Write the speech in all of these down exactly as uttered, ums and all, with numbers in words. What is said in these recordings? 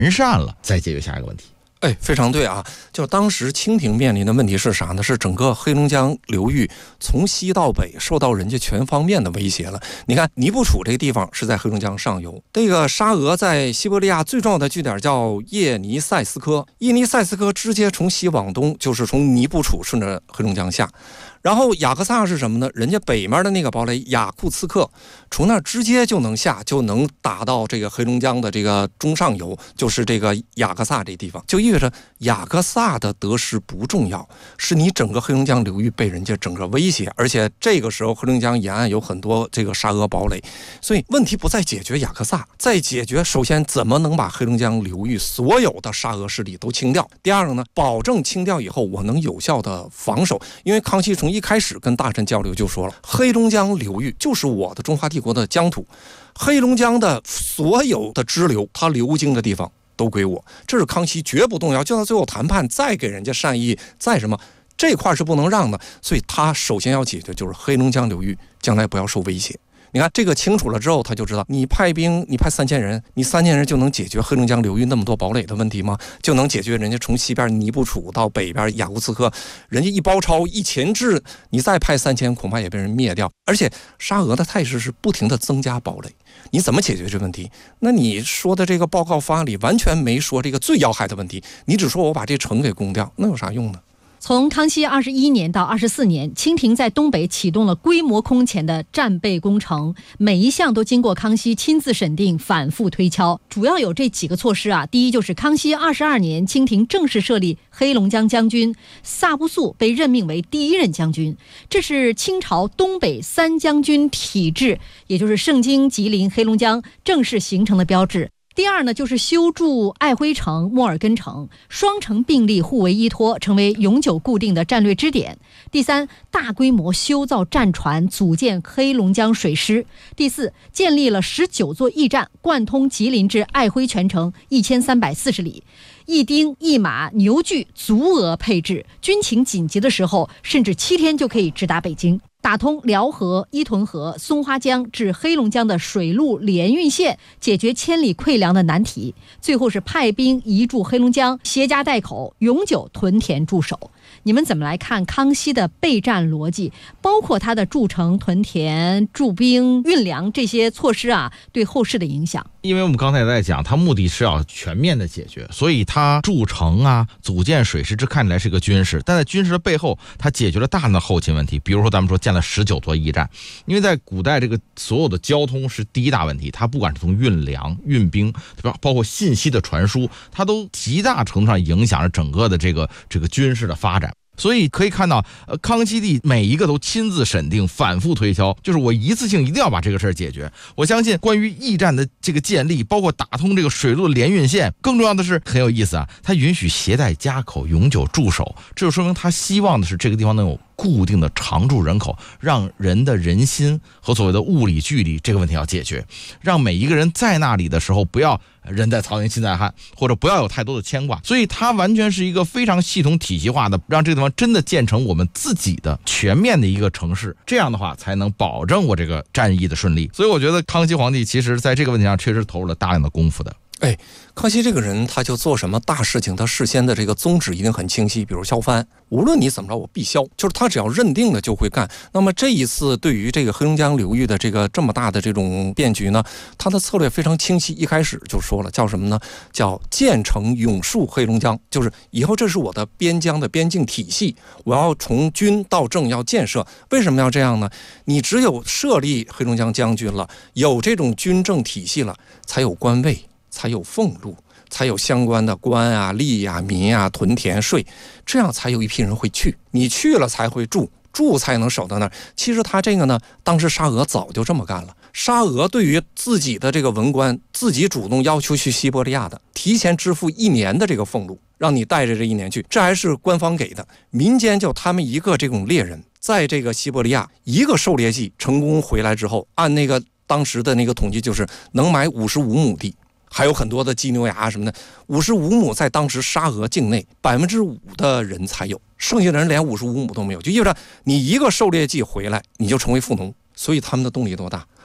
善了，再解决下一个问题。 哎，非常对啊！就当时清廷面临的问题是啥呢？是整个黑龙江流域从西到北受到人家全方面的威胁了。你看，尼布楚这个地方是在黑龙江上游，这个沙俄在西伯利亚最重要的据点叫叶尼塞斯科，叶尼塞斯科直接从西往东，就是从尼布楚顺着黑龙江下。然后雅克萨是什么呢？人家北面的那个堡垒雅库茨克，从那儿直接就能下，就能打到这个黑龙江的这个中上游，就是这个雅克萨这地方，就意味着雅克萨的得失不重要，是你整个黑龙江流域被人家整个威胁，而且这个时候黑龙江沿岸有很多这个沙俄堡垒，所以问题不再解决雅克萨，再解决首先怎么能把黑龙江流域所有的沙俄势力都清掉，第二个呢，保证清掉以后我能有效的防守，因为康熙从一开始跟大臣交流就说了，黑龙江流域就是我的中华帝国的疆土，黑龙江的所有的支流它流经的地方都归我，这是康熙绝不动摇，就到最后谈判再给人家善意再什么，这块是不能让的，所以他首先要解决就是黑龙江流域将来不要受威胁。你看这个清楚了之后，他就知道你派兵，你派三千人，你三千人就能解决黑龙江流域那么多堡垒的问题吗？就能解决人家从西边尼布楚到北边雅库茨克，人家一包抄一钳制，你再派三千，恐怕也被人灭掉。而且沙俄的态势是不停的增加堡垒，你怎么解决这问题？那你说的这个报告方案里完全没说这个最要害的问题，你只说我把这城给攻掉，那有啥用呢？ 从康熙二十一年到二十四年，清廷在东北启动了规模空前的战备工程，每一项都经过康熙亲自审定，反复推敲。主要有这几个措施啊，第一就是康熙二十二年，清廷正式设立黑龙江将军，萨布素被任命为第一任将军，这是清朝东北三将军体制，也就是盛京、吉林、黑龙江正式形成的标志。第二呢，就是修筑爱辉城、莫尔根城，双城并立，互为依托，成为永久固定的战略支点。第三，大规模修造战船，组建黑龙江水师。第四，建立了十九座驿站，贯通吉林至爱辉全程一千三百四十里。一丁一马牛具足额配置，军情紧急的时候，甚至七天就可以直达北京。打通辽河、伊屯河、松花江至黑龙江的水陆联运线，解决千里馈粮的难题。最后是派兵移驻黑龙江，携家带口，永久屯田驻守。你们怎么来看康熙的备战逻辑，包括他的筑城、屯田、驻兵、运粮这些措施啊，对后世的影响？ 因为我们刚才也在讲，他目的是要全面的解决，所以他筑城啊、组建水师，这看起来是个军事，但在军事的背后，他解决了大量的后勤问题。比如说咱们说建了十九座驿站，因为在古代这个所有的交通是第一大问题，它不管是从运粮、运兵，包括信息的传输，它都极大程度上影响着整个的这个这个军事的发展。所以可以看到，呃，康熙帝每一个都亲自审定，反复推敲，就是我一次性一定要把这个事儿解决。我相信关于驿站的这个建立，包括打通这个水陆联运线，更重要的是很有意思啊，他允许携带家口永久驻守，这就说明他希望的是这个地方能有固定的常住人口，让人的人心和所谓的物理距离这个问题要解决，让每一个人在那里的时候不要人在曹营心在汉，或者不要有太多的牵挂。所以它完全是一个非常系统体系化的，让这个地方真的建成我们自己的全面的一个城市，这样的话才能保证我这个战役的顺利。所以我觉得康熙皇帝其实在这个问题上确实投入了大量的功夫的。 哎，康熙这个人他就做什么大事情，他事先的这个宗旨一定很清晰，比如削藩，无论你怎么着我必削，就是他只要认定了就会干。那么这一次对于这个黑龙江流域的这个这么大的这种变局呢，他的策略非常清晰，一开始就说了叫什么呢？叫建成永戍黑龙江，就是以后这是我的边疆的边境体系，我要从军到政要建设。为什么要这样呢？你只有设立黑龙江将军了，有这种军政体系了，才有官位，才有俸禄，才有相关的官啊、吏啊、民啊、屯田税，这样才有一批人会去。你去了才会住，住才能守到那儿。其实他这个呢，当时沙俄早就这么干了。沙俄对于自己的这个文官，自己主动要求去西伯利亚的，提前支付一年的这个俸禄，让你带着这一年去，这还是官方给的。民间就他们一个这种猎人，在这个西伯利亚一个狩猎季成功回来之后，按那个当时的那个统计，就是能买五十五亩地。还有很多的鸡牛牙什么的，五十五亩在当时沙俄境内百分之五的人才有，剩下的人连五十五亩都没有，就意味着你一个狩猎季回来，你就成为富农。所以他们的动力多大，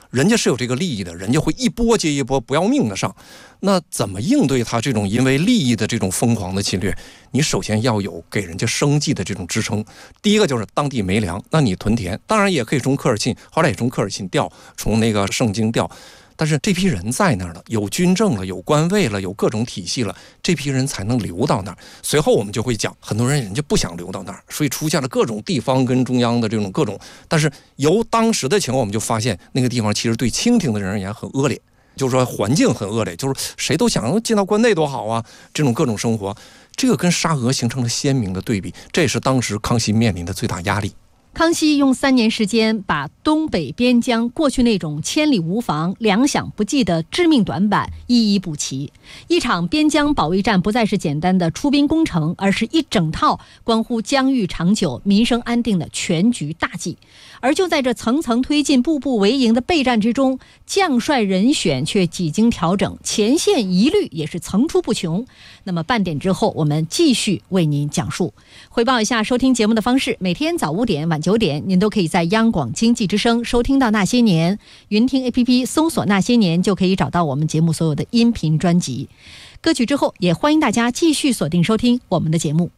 人家是有这个利益的，人家会一波接一波不要命的上。那怎么应对他这种因为利益的这种疯狂的侵略？你首先要有给人家生计的这种支撑。第一个就是当地没粮，那你屯田，当然也可以从科尔沁，后来也从科尔沁调，从那个盛京调。但是这批人在那儿了，有军政了，有官位了，有各种体系了，这批人才能留到那儿。随后我们就会讲，很多人人家不想留到那儿，所以出现了各种地方跟中央的这种各种。但是由当时的情况，我们就发现那个地方其实对清廷的人而言很恶劣，就是说环境很恶劣，就是谁都想进到关内多好啊，这种各种生活，这个跟沙俄形成了鲜明的对比，这也是当时康熙面临的最大压力。 康熙用三年时间把东北边疆过去那种千里无防、粮饷不济的致命短板一一补齐。一场边疆保卫战不再是简单的出兵攻城，而是一整套关乎疆域长久、民生安定的全局大计。而就在这层层推进、步步为营的备战之中，将帅人选却几经调整，前线疑虑也是层出不穷。那么半点之后，我们继续为您讲述。汇报一下收听节目的方式：每天早五点、晚九点，您都可以在央广经济之声收听到《那些年》，云听 A P P 搜索《那些年》就可以找到我们节目所有的音频专辑。歌曲之后，也欢迎大家继续锁定收听我们的节目。